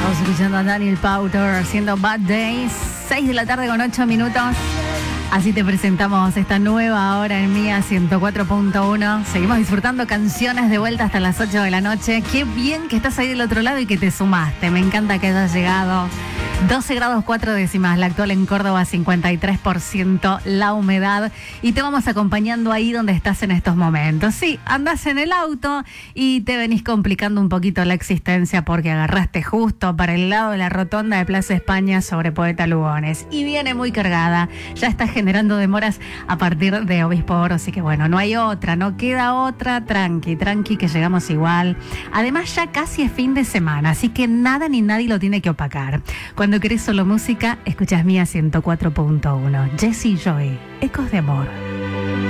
Escuchando a Daniel Powter haciendo Bad Days, 6 de la tarde con 8 minutos. Así te presentamos esta nueva hora en Mía 104.1. Seguimos disfrutando canciones de vuelta hasta las 8 de la noche. Qué bien que estás ahí del otro lado y que te sumaste. Me encanta que hayas llegado. 12 grados 4 décimas, la actual en Córdoba, 53% la humedad. Y te vamos acompañando ahí donde estás en estos momentos. Sí, andás en el auto y te venís complicando un poquito la existencia porque agarraste justo para el lado de la rotonda de Plaza España sobre Poeta Lugones. Y viene muy cargada, ya está generando demoras a partir de Obispo Oro. Así que bueno, no hay otra, no queda otra. Tranqui que llegamos igual. Además ya casi es fin de semana, así que nada ni nadie lo tiene que opacar. Cuando querés solo música, escuchas Mía 104.1. Jesse Joy, Ecos de Amor.